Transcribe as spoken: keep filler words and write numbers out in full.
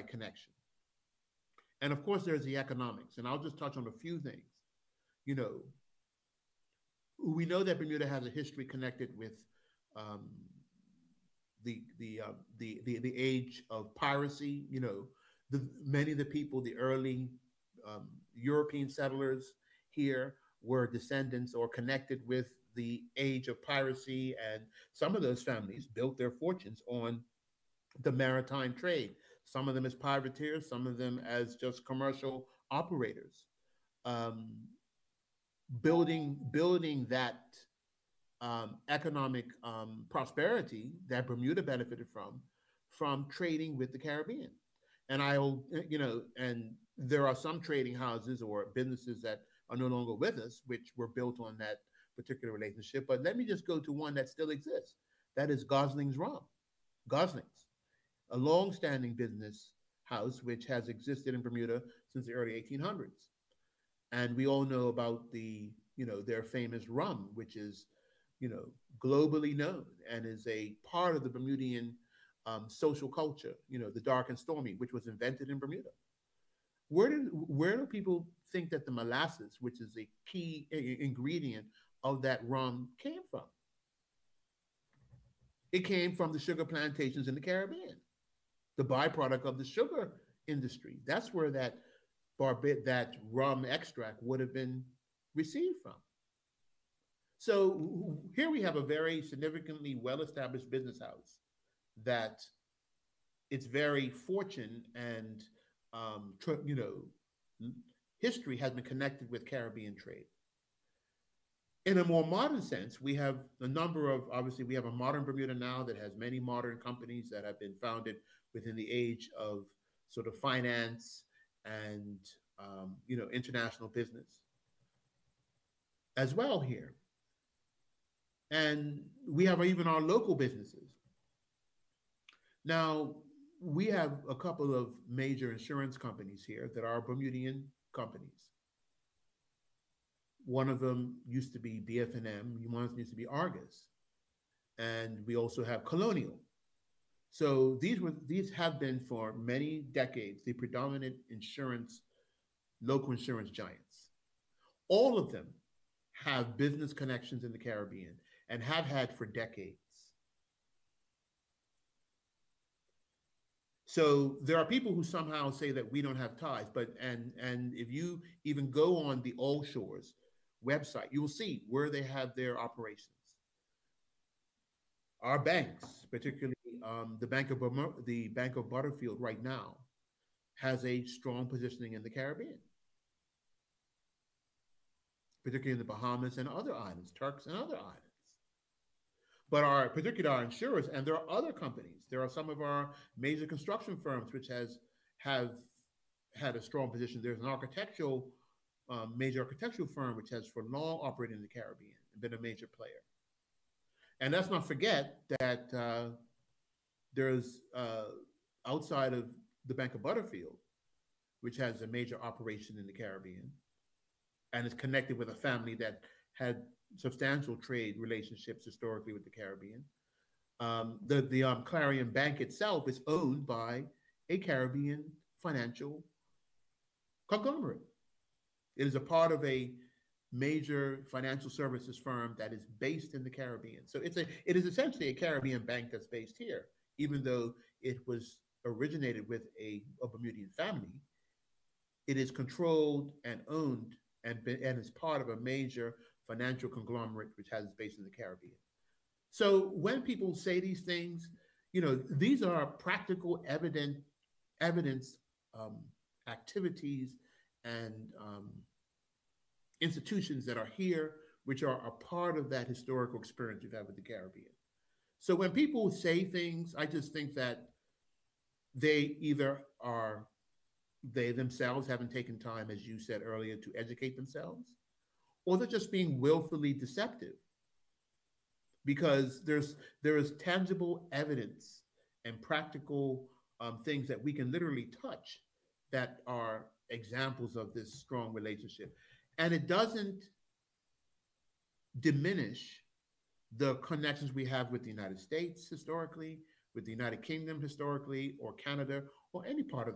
that connection. And of course, there's the economics, and I'll just touch on a few things. You know, we know that Bermuda has a history connected with um, the the, uh, the the the age of piracy. You know, the many of the people, the early um, European settlers here were descendants or connected with the age of piracy, and some of those families built their fortunes on the maritime trade. Some of them as privateers, some of them as just commercial operators. Um, building building that um, economic um, prosperity that Bermuda benefited from from trading with the Caribbean. And I'll, you know, and there are some trading houses or businesses that are no longer with us, which were built on that particular relationship. But let me just go to one that still exists. That is Gosling's Rum. Gosling's, a long-standing business house which has existed in Bermuda since the early eighteen hundreds. And we all know about the, you know, their famous rum, which is, you know, globally known and is a part of the Bermudian um, social culture, you know, the dark and stormy, which was invented in Bermuda. Where do, where do people think that the molasses, which is a key ingredient of that rum, came from? It came from the sugar plantations in the Caribbean, the byproduct of the sugar industry. That's where that barbit that rum extract would have been received from. So here we have a very significantly well-established business house that its very fortune and um, you know history has been connected with Caribbean trade. In a more modern sense, we have a number of, obviously, we have a modern Bermuda now that has many modern companies that have been founded within the age of sort of finance and, um, you know, international business as well here. And we have even our local businesses. Now, we have a couple of major insurance companies here that are Bermudian companies. One of them used to be B F and M, one used to be Argus. And we also have Colonial. So these were these have been for many decades the predominant insurance, local insurance giants. All of them have business connections in the Caribbean and have had for decades. So there are people who somehow say that we don't have ties, but and and if you even go on the All Shores website, you will see where they have their operations. Our banks, particularly um, the Bank of the Bank of Butterfield right now, has a strong positioning in the Caribbean, particularly in the Bahamas and other islands, Turks and other islands. But our, particularly our insurers, and there are other companies. There are some of our major construction firms which has have had a strong position. There's an architectural, um, major architectural firm which has for long operated in the Caribbean and been a major player. And let's not forget that uh, there's uh, outside of the Bank of Butterfield, which has a major operation in the Caribbean and is connected with a family that had substantial trade relationships historically with the Caribbean. Um, the the um, Clarion Bank itself is owned by a Caribbean financial conglomerate. It is a part of a major financial services firm that is based in the Caribbean. So it's a it is essentially a Caribbean bank that's based here, even though it was originated with a, a Bermudian family. It is controlled and owned and, been, and is part of a major financial conglomerate which has its base in the Caribbean. So when people say these things, you know, these are practical, evident, evidence um, activities and um, institutions that are here, which are a part of that historical experience we've had with the Caribbean. So when people say things, I just think that they either are, they themselves haven't taken time, as you said earlier, to educate themselves, or they're just being willfully deceptive, because there's there is tangible evidence and practical um, things that we can literally touch that are examples of this strong relationship. And it doesn't diminish the connections we have with the United States historically, with the United Kingdom historically, or Canada, or any part of